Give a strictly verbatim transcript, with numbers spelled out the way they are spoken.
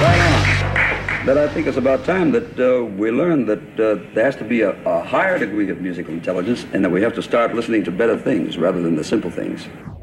But I think it's about time that uh, we learn that uh, there has to be a, a higher degree of musical intelligence and that we have to start listening to better things rather than the simple things.